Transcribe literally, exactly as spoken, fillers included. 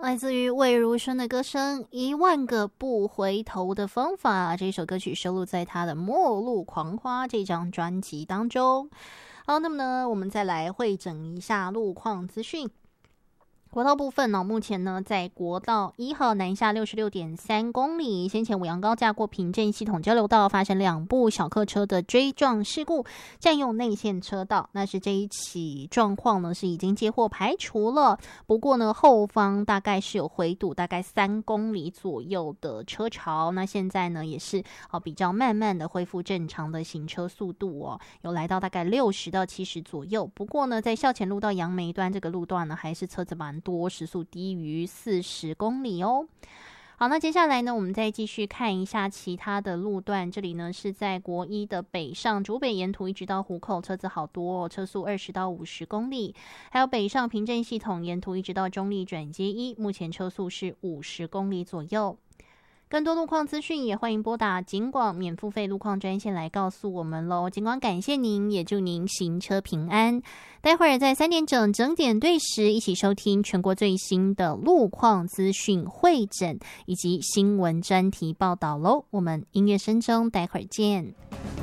来自于魏如萱的歌声《一万个不回头的方法》，这首歌曲收录在他的《末路狂花》这张专辑当中。好，那么呢，我们再来汇整一下路况资讯。国道部分呢、哦，目前呢在国道一号南下六十六点三公里，先前五羊高架过平镇系统交流道发生两部小客车的追撞事故，占用内线车道。那是这一起状况呢是已经接获排除了，不过呢后方大概是有回堵大概三公里左右的车潮，那现在呢也是哦比较慢慢的恢复正常的行车速度哦，有来到大概六十到七十左右。不过呢在校前路到杨梅端这个路段呢，还是车子蛮多，时速低于四十公里哦。好，那接下来呢，我们再继续看一下其他的路段。这里呢是在国一的北上竹北沿途一直到湖口，车子好多哦，车速二十到五十公里。还有北上平镇系统沿途一直到中立转接一，目前车速是五十公里左右。更多路况资讯也欢迎拨打警广免付费路况专线来告诉我们咯。警广感谢您，也祝您行车平安。待会儿在三点整整点对时一起收听全国最新的路况资讯汇整以及新闻专题报道咯。我们音乐声中待会儿见。